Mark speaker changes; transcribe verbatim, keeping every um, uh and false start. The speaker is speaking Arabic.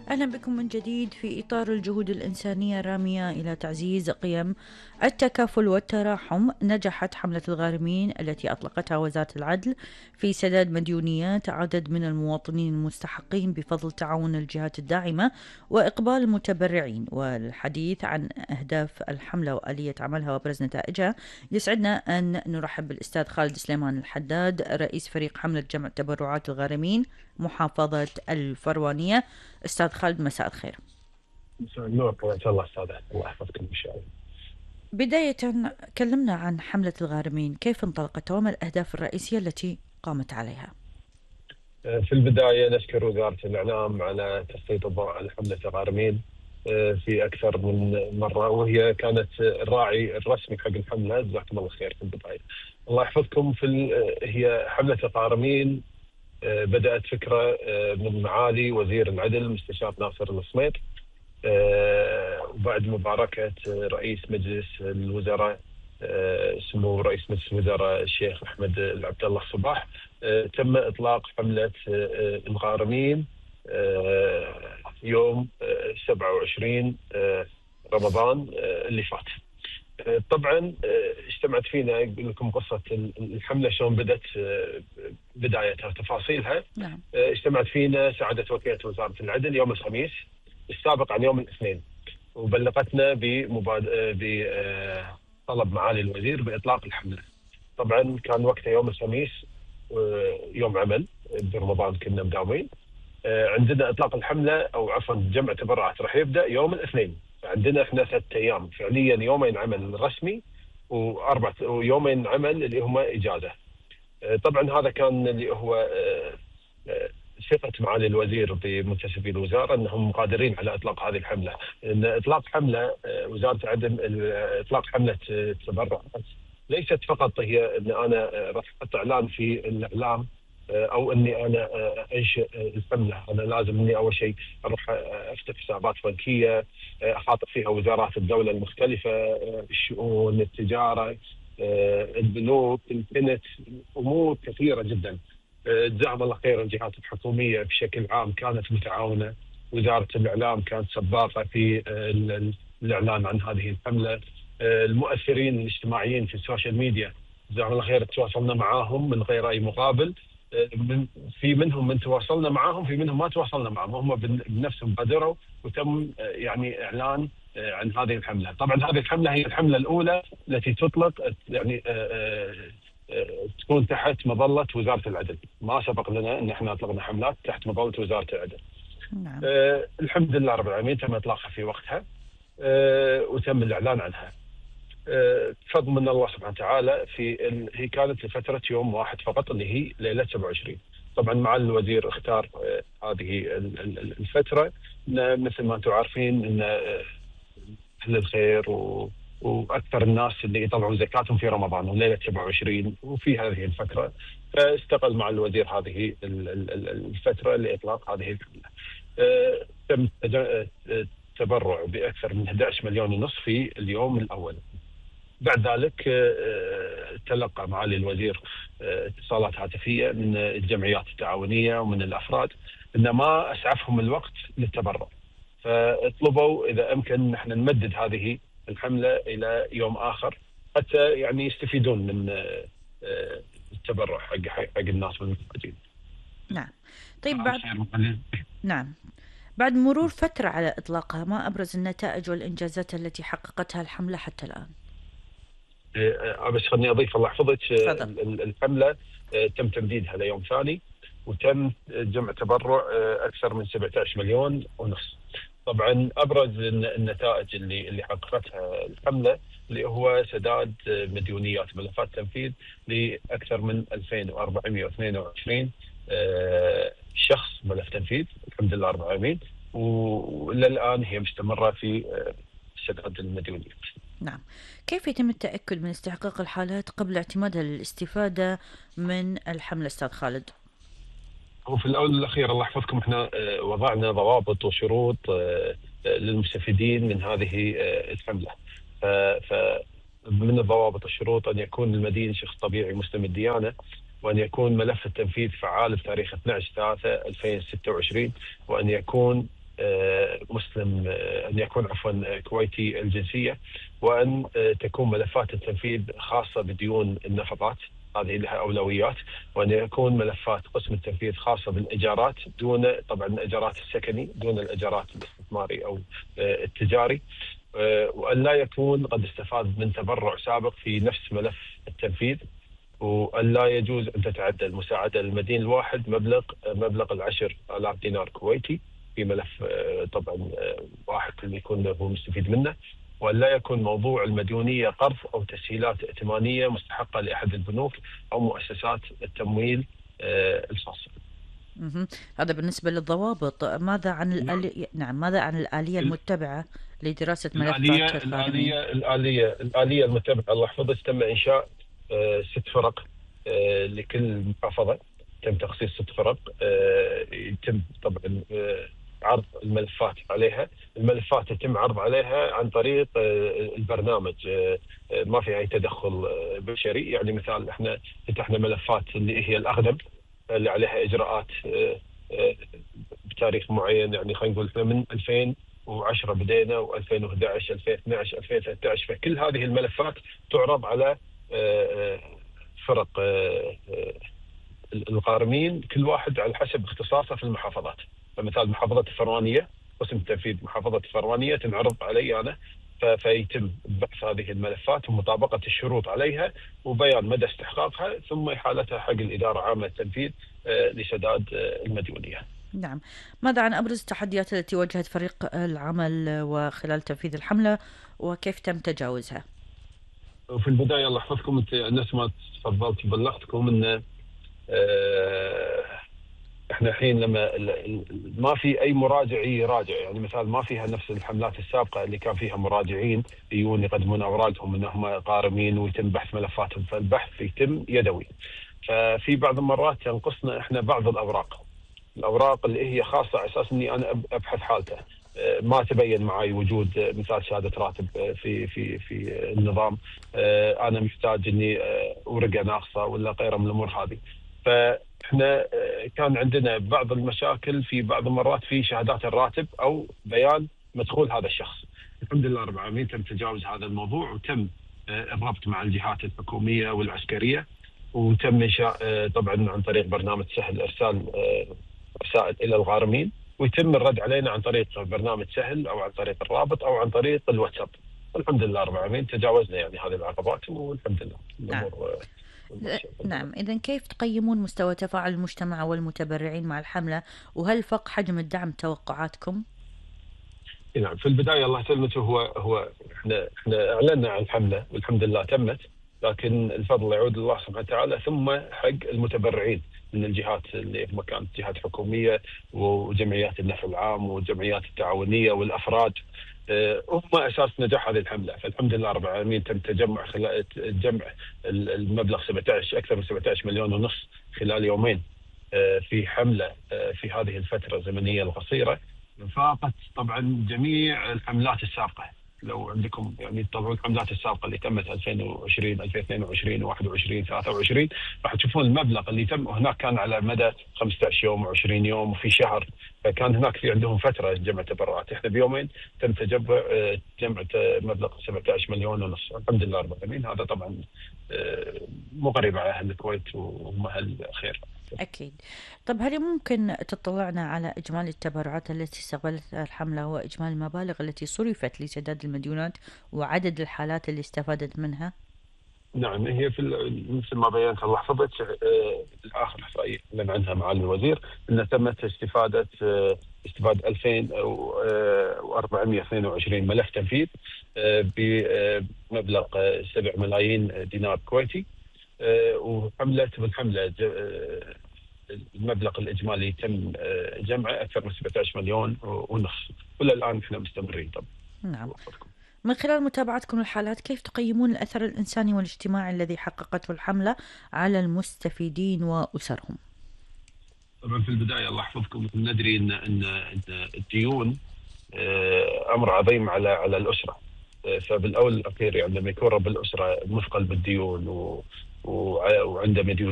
Speaker 1: أهلا بكم من جديد في إطار الجهود الإنسانية الرامية إلى تعزيز قيم التكافل والتراحم. نجحت حملة الغارمين التي أطلقتها وزارة العدل في سداد مديونيات عدد من المواطنين المستحقين بفضل تعاون الجهات الداعمة وإقبال المتبرعين. والحديث عن أهداف الحملة وآلية عملها وأبرز نتائجها يسعدنا أن نرحب بالأستاذ خالد سليمان الحداد، رئيس فريق حملة جمع تبرعات الغارمين محافظة الفروانية. أستاذ خالد، مساء الخير.
Speaker 2: مساء النور، ان شاء الله استاذ، الله يحفظكم ان شاء الله.
Speaker 1: بداية كلمنا عن حملة الغارمين، كيف انطلقت وما الأهداف الرئيسية التي قامت عليها؟
Speaker 2: في البدايه نشكر وزاره الاعلام على تسليط الضوء على حمله الغارمين في اكثر من مره، وهي كانت الراعي الرسمي حق الحمله. جزاكم الله خير في البدايه. الله يحفظكم. في هي حمله الغارمين بدات فكره من معالي وزير العدل مستشار ناصر الصمير، وبعد مباركة رئيس مجلس الوزراء سمو رئيس مجلس الوزراء الشيخ أحمد العبد الله الصباح، تم إطلاق حملة الغارمين يوم سبعة وعشرين رمضان اللي فات. طبعا اجتمعت فينا، يقول لكم قصة الحملة شلون بدت، بدايتها تفاصيلها.
Speaker 1: نعم.
Speaker 2: اجتمعت فينا سعادة وكيلة وزارة العدل يوم الخميس السابق عن يوم الاثنين، وبلغتنا بمباد... بطلب معالي الوزير بإطلاق الحملة. طبعا كان وقتها يوم الخميس يوم عمل برمضان، كنا مداومين. عندنا إطلاق الحملة أو عفوا جمع تبرعات راح يبدأ يوم الاثنين، عندنا احنا ثلاثة أيام فعليا، يومين عمل رسمي وأربع ويومين عمل اللي هم إجازة. طبعا هذا كان اللي هو ثقة معالي الوزير بمنتسبي الوزارة أنهم قادرين على إطلاق هذه الحملة. إن إطلاق حملة وزارة عدم إطلاق حملة تبرع ليست فقط هي أن أنا راح أحط إعلان في الإعلام أو أني أنا أنشئ الحملة. أنا لازم أني أول شيء أروح أفتح حسابات بنكية أخاطب فيها وزارات الدولة المختلفة، الشؤون، التجارة، البنوك، البنت، أمور كثيرة جدا. جزاهم الله خير. الجهات الحكومية بشكل عام كانت متعاونة، وزارة الإعلام كانت سباقة في الإعلان عن هذه الحملة. المؤثرين الاجتماعيين في السوشيال ميديا جزاهم الله خير تواصلنا معاهم من غير أي مقابل. في منهم من تواصلنا معاهم، في منهم ما تواصلنا معاهم، هم بنفسهم بادروا وتم يعني إعلان عن هذه الحملة. طبعا هذه الحملة هي الحملة الأولى التي تطلق يعني تكون تحت مظلة وزارة العدل. ما سبق لنا ان احنا اطلقنا حملات تحت مظلة وزارة العدل.
Speaker 1: نعم.
Speaker 2: آه الحمد لله رب العالمين تم اطلاقها في وقتها، آه وتم الاعلان عنها آه بفضل من الله سبحانه وتعالى. في ال... هي كانت لفترة يوم واحد فقط اللي هي ليلة سبعة وعشرين. طبعا معالي الوزير اختار آه هذه الفترة، مثل ما انتم عارفين ان آه أهل الخير و... وأكثر الناس اللي يطلعون زكاتهم في رمضان وليلة سبعة وعشرين وفي هذه الفترة، فاستقل مع الوزير هذه الفترة لإطلاق هذه الحملة. أه تم التبرع بأكثر من أحد عشر مليون ونصف في اليوم الأول. بعد ذلك أه تلقى معالي الوزير اتصالات أه هاتفية من الجمعيات التعاونية ومن الأفراد إن ما أسعفهم الوقت للتبرع، فاطلبوا إذا أمكن نحن نمدد هذه الحملة إلى يوم آخر حتى يعني يستفيدون من التبرع حق حق الناس والمحتاجين.
Speaker 1: نعم. طيب بعد نعم بعد مرور فترة على إطلاقها، ما أبرز النتائج والإنجازات التي حققتها الحملة حتى الآن؟
Speaker 2: أه بس خلني أضيف الله يحفظك. الحملة تم تمديدها ليوم ثاني، وتم جمع تبرع أكثر من سبعة عشر مليون ونصف. طبعا ابرز النتائج اللي اللي حققتها الحمله اللي هو سداد مديونيات ملفات تنفيذ لاكثر من ألفين وأربعمئة واثنين وعشرين شخص ملف تنفيذ الحمد لله رب العالمين، والى الان هي مستمره في سداد المديونيات.
Speaker 1: نعم. كيف يتم التاكد من استحقاق الحالات قبل اعتمادها للاستفاده من الحمله استاذ خالد؟
Speaker 2: وفي الأول والأخير الله يحفظكم احنا وضعنا ضوابط وشروط للمستفيدين من هذه الحملة. فمن الضوابط والشروط أن يكون المدين شخص طبيعي مسلم الديانة، وأن يكون ملف التنفيذ فعال بتاريخ اثني عشر ثلاثة ألفين وستة وعشرين، وأن يكون مسلم، أن يكون عفوا كويتي الجنسية، وأن تكون ملفات التنفيذ خاصة بديون النفقات، هذه لها أولويات، وأن يكون ملفات قسم التنفيذ خاصة بالإيجارات دون طبعا الإيجارات السكني، دون الإيجارات الاستثماري أو التجاري، وأن لا يكون قد استفاد من تبرع سابق في نفس ملف التنفيذ، وأن لا يجوز أن تتعدى المساعدة للمدين الواحد مبلغ مبلغ العشر آلاف دينار كويتي في ملف طبعا واحد اللي يكون هو مستفيد منه، وأن لا يكون موضوع المديونية قرض أو تسهيلات ائتمانية مستحقة لأحد البنوك أو مؤسسات التمويل الخاصة.
Speaker 1: هذا بالنسبة للضوابط. ماذا عن الآلية؟ نعم، ماذا عن الآلية المتبعة لدراسة ملفات
Speaker 2: الآلية الآلية الآلية الآلية المتبعة الله يحفظك، تم إنشاء آه ست فرق آه لكل محافظة، تم تخصيص ست فرق آه يتم طبعا آه عرض الملفات عليها. الملفات يتم عرض عليها عن طريق آه البرنامج، آه ما في أي تدخل آه بشري. يعني مثال احنا فتحنا ملفات اللي هي الأقدم اللي عليها إجراءات آه آه بتاريخ معين، يعني خلينا نقول احنا من ألفين وعشرة بدينا، و2011 2012 2013، فكل هذه الملفات تعرض على فرق الغارمين كل واحد على حسب اختصاصه في المحافظات. فمثال محافظة الفروانية، قسم التنفيذ محافظة الفروانية تنعرض علي أنا، فيتم بحث هذه الملفات ومطابقة الشروط عليها وبيان مدى استحقاقها، ثم إحالتها حق الإدارة العامة للتنفيذ لسداد المديونية.
Speaker 1: نعم. ماذا عن أبرز التحديات التي واجهت فريق العمل وخلال تنفيذ الحملة وكيف تم تجاوزها؟
Speaker 2: وفي البداية الله يحفظكم، انت نفس ما تفضلت بلغتكم ان احنا الحين لما ما في اي مراجع يراجع، يعني مثال ما فيها نفس الحملات السابقة اللي كان فيها مراجعين يجون يقدمون اوراقهم انهم قارمين ويتم بحث ملفاتهم، فالبحث يتم يدوي. ففي بعض المرات تنقصنا احنا بعض الاوراق الأوراق اللي هي خاصة على أساس إني أنا أبحث حالته، ما تبين معي وجود مثال شهادة راتب في في في النظام، أنا محتاج إني ورقة ناقصة ولا غيره من الأمور هذه. فإحنا كان عندنا بعض المشاكل في بعض المرات في شهادات الراتب أو بيان مدخول هذا الشخص. الحمد لله رب العالمين تم تجاوز هذا الموضوع، وتم الربط مع الجهات الحكومية والعسكرية، وتم إنشاء طبعا عن طريق برنامج سهل إرسال رسائل إلى الغارمين، ويتم الرد علينا عن طريق برنامج سهل أو عن طريق الرابط أو عن طريق الواتساب. والحمد لله رب العالمين تجاوزنا يعني هذه العقبات، والحمد لله.
Speaker 1: نعم. نعم. إذن كيف تقيمون مستوى تفاعل المجتمع والمتبرعين مع الحملة، وهل فاق حجم الدعم توقعاتكم؟
Speaker 2: نعم، في البداية الله يسلمك، هو هو احنا احنا أعلنا عن الحملة والحمد لله تمت، لكن الفضل يعود لله سبحانه وتعالى، ثم حق المتبرعين من الجهات اللي هم كانت جهات حكومية وجمعيات النفع العام والجمعيات التعاونية والأفراد، هم أساس نجاح هذه الحملة. فالحمد لله رب العالمين تم تجمع خلال جمع المبلغ سبعة عشر أكثر من سبعة عشر مليون ونص خلال يومين في حملة في هذه الفترة الزمنية القصيرة، فاقت طبعا جميع الحملات السابقة. لو عندكم يعني تطلعون الحملات السابقة اللي تمت ألفين وعشرين ألفين واثنين وعشرين واحد وعشرين ثلاثة وعشرين، راح تشوفون المبلغ اللي تم هناك كان على مدى خمسة عشر يوم وعشرين يوم وفي شهر، فكان هناك في عندهم فترة جمع تبرعات. احنا بيومين تم تجمع جمع مبلغ سبعة عشر مليون ونص، الحمد لله رب العالمين. هذا طبعا مو غريب على أهل الكويت وهم أهل خير.
Speaker 1: أكيد. طب هل ممكن تطلعنا على إجمالي التبرعات التي استقبلتها الحملة وإجمالي المبالغ التي صرفت لسداد المديونات وعدد الحالات اللي استفادت منها؟
Speaker 2: نعم، هي في مثل ما بينت الله يحفظك الآخر إحصائية أعلن عنها معالي الوزير أن تمت استفادة استفادة ألفين وأربعمائة واثنين وعشرين ملف تنفيذ بمبلغ سبعة ملايين دينار كويتي، وحملة بالحملة المبلغ الإجمالي تم جمعه أكثر من سبعة عشر مليون ونصف، ولا الآن إحنا مستمرين طبعا.
Speaker 1: نعم. من خلال متابعتكم للحالات كيف تقيمون الأثر الإنساني والاجتماعي الذي حققته الحملة على المستفيدين وأسرهم؟
Speaker 2: طبعا في البداية الله يحفظكم ندري إن إن الديون أمر عظيم على على الأسرة، فبالأول الأخير يعني لما يكون رب الأسرة مثقل بالديون وعنده مديون